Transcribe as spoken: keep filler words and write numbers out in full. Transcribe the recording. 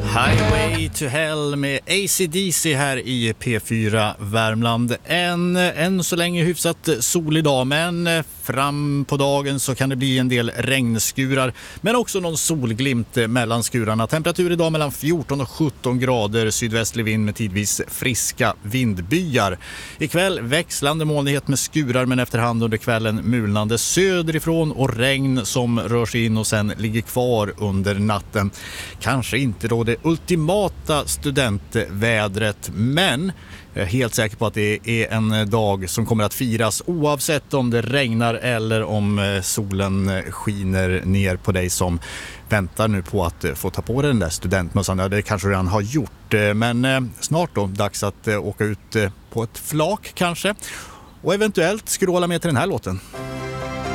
Highway to Hell med A C D C här i P fyra Värmland. En, än så länge hyfsat solig dag, men fram på dagen så kan det bli en del regnskurar, men också någon solglimt mellan skurarna. Temperatur idag mellan fjorton och sjutton grader, sydvästlig vind med tidvis friska vindbyar. Ikväll växlande molnighet med skurar, men efterhand under kvällen mulnande söderifrån och regn som rör sig in och sen ligger kvar under natten. Kanske inte då det ultimata studentvädret, men jag är helt säker på att det är en dag som kommer att firas oavsett om det regnar eller om solen skiner ner på dig som väntar nu på att få ta på dig den där studentmössan. Ja, det kanske redan har gjort, men snart då dags att åka ut på ett flak kanske och eventuellt skråla med till den här låten.